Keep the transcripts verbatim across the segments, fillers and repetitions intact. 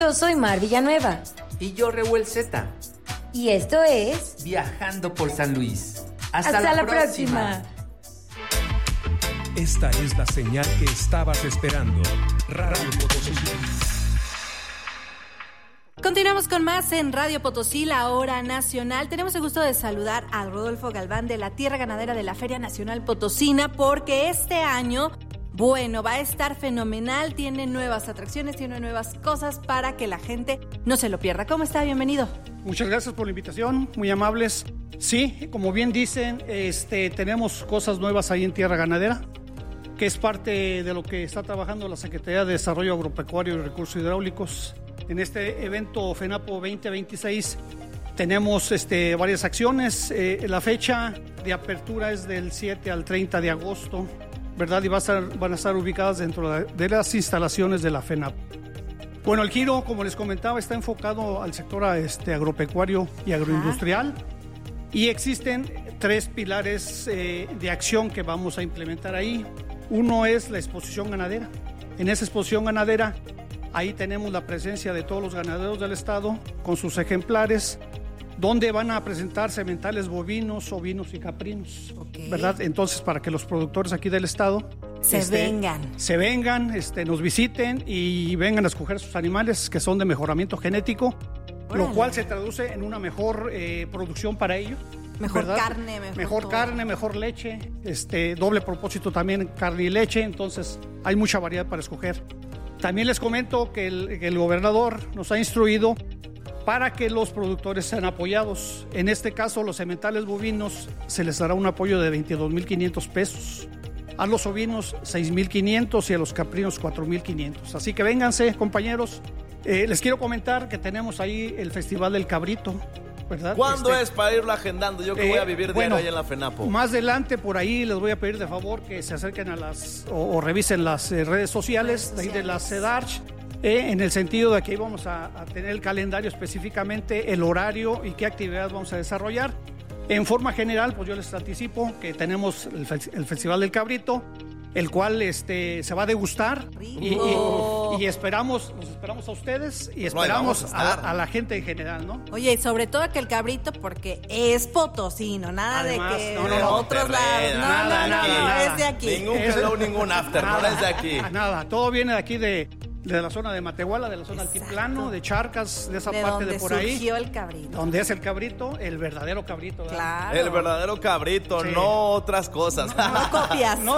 Yo soy Mar Villanueva. Y yo, Reuel Z. Y esto es... Viajando por San Luis. Hasta, Hasta la, la próxima. próxima. Esta es la señal que estabas esperando. Radio Potosí. Continuamos con más en Radio Potosí, la hora nacional. Tenemos el gusto de saludar a Rodolfo Galván de la Tierra Ganadera de la Feria Nacional Potosina, porque este año, bueno, va a estar fenomenal. Tiene nuevas atracciones, tiene nuevas cosas para que la gente no se lo pierda. ¿Cómo está? Bienvenido. Muchas gracias por la invitación, muy amables. Sí, como bien dicen, este, tenemos cosas nuevas ahí en Tierra Ganadera, que es parte de lo que está trabajando la Secretaría de Desarrollo Agropecuario y Recursos Hidráulicos. En este evento FENAPO veinte veintiséis tenemos este, varias acciones. Eh, la fecha de apertura es del siete al treinta de agosto, ¿verdad? Y va a estar, van a estar ubicadas dentro de, de las instalaciones de la FENAPO. Bueno, el giro, como les comentaba, está enfocado al sector este, agropecuario y agroindustrial. Ajá. Y existen tres pilares eh, de acción que vamos a implementar ahí. Uno es la exposición ganadera. En esa exposición ganadera, ahí tenemos la presencia de todos los ganaderos del estado con sus ejemplares, donde van a presentar sementales bovinos, ovinos y caprinos, okay. ¿Verdad? Entonces, para que los productores aquí del estado se este, vengan, se vengan, este, nos visiten y vengan a escoger sus animales que son de mejoramiento genético, Órale. Lo cual se traduce en una mejor eh, producción para ellos. Mejor ¿verdad? carne, mejor, mejor carne, mejor leche, este, doble propósito también carne y leche, entonces hay mucha variedad para escoger. También les comento que el, que el gobernador nos ha instruido para que los productores sean apoyados. En este caso, los sementales bovinos se les dará un apoyo de veintidós mil quinientos pesos, a los ovinos seis mil quinientos y a los caprinos cuatro mil quinientos. Así que vénganse, compañeros. Eh, les quiero comentar que tenemos ahí el Festival del Cabrito, ¿verdad? ¿Cuándo este, es para irlo agendando? Yo que eh, voy a vivir bueno, diario ahí en la FENAPO. Más adelante por ahí les voy a pedir de favor que se acerquen a las o, o revisen las eh, redes sociales, redes sociales. De, ahí de la CEDARCH, eh, en el sentido de que ahí vamos a, a tener el calendario específicamente, el horario y qué actividades vamos a desarrollar. En forma general, pues yo les anticipo que tenemos el, el Festival del Cabrito, el cual este, se va a degustar y, y, y esperamos, los esperamos a ustedes y esperamos no, a, a, a la gente en general, ¿no? Oye, y sobre todo que el cabrito, porque es potosino, nada Además, de que no, no, no, otros lados, no, nada, no, no, nada, no, nada. es de aquí. Ningún hello, ningún after, nada, no es de aquí. Nada, todo viene de aquí de... de la zona de Matehuala, de la zona Exacto. Altiplano, de Charcas, de esa de parte de por ahí. Donde surgió el cabrito. Donde es el cabrito, el verdadero cabrito. ¿verdad? Claro. El verdadero cabrito, sí. No otras cosas. No, no copias. No,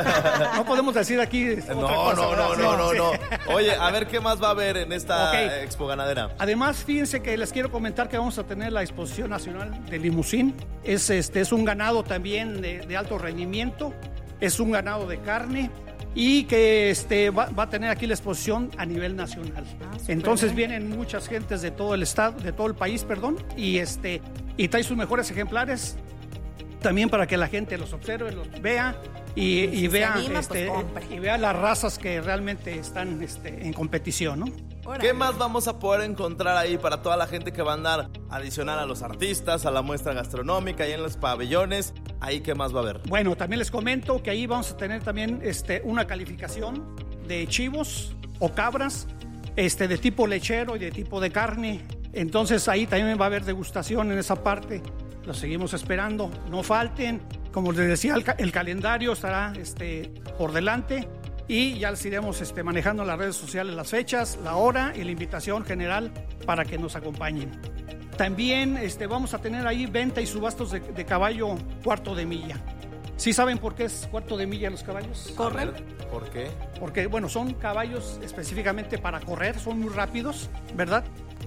no podemos decir aquí no, otra cosa, no, no, no, no, no, no. Oye, a ver qué más va a haber en esta okay. Expo Ganadera. Además, fíjense que les quiero comentar que vamos a tener la Exposición Nacional de Limusín. Es, este, es un ganado también de, de alto rendimiento, es un ganado de carne, y que este, va, va a tener aquí la exposición a nivel nacional. Ah, Entonces bien. Vienen muchas gentes de todo el estado, de todo el país, perdón, y este y trae sus mejores ejemplares también para que la gente los observe, los vea y, y, y vea anima, este, pues y vea las razas que realmente están este, en competición, ¿no? ¿Qué más vamos a poder encontrar ahí para toda la gente que va a andar adicional a los artistas, a la muestra gastronómica y en los pabellones? Ahí, ¿qué más va a haber? Bueno, también les comento que ahí vamos a tener también este, una calificación de chivos o cabras este, de tipo lechero y de tipo de carne. Entonces ahí también va a haber degustación en esa parte. Los seguimos esperando. No falten. Como les decía, el, el calendario estará este, por delante. Y ya les iremos este, manejando en las redes sociales las fechas, la hora y la invitación general para que nos acompañen. También este, vamos a tener ahí venta y subastos de, de caballo cuarto de milla. ¿Sí saben por qué es cuarto de milla los caballos? ¿Corren? ¿Por qué? Porque, bueno, son caballos específicamente para correr, son muy rápidos, ¿verdad?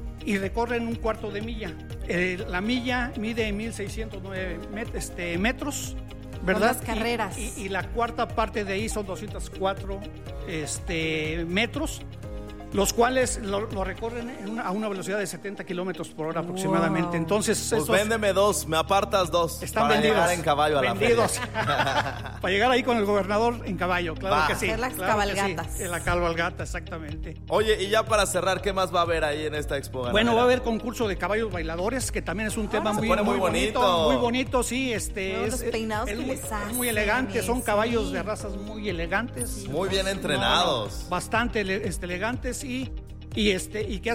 Y recorren un cuarto de milla. Eh, la milla mide mil seiscientos nueve met, este, metros. ¿verdad? Las carreras. Y, y, y la cuarta parte de ahí son doscientos cuatro este, metros, los cuales lo, lo recorren en una, a una velocidad de setenta kilómetros por hora aproximadamente. Wow. Entonces, pues estos véndeme dos, me apartas dos. Están para vendidos. Llegar en caballo a vendidos. la feria. Para llegar ahí con el gobernador en caballo, claro Va. que sí. Hacer las claro cabalgatas. Sí. En la cabalgata, exactamente. Oye, y ya para cerrar, ¿qué más va a haber ahí en esta expo ganadera? Bueno, va a haber concurso de caballos bailadores, que también es un tema ah, muy, muy, muy bonito. bonito. Muy bonito, sí. Este, no, es, los peinados es, que muy, les hacen, es muy elegante, son sí. caballos de razas muy elegantes. Muy bien entrenados. No, no, bastante este, elegantes y... Y, este, y que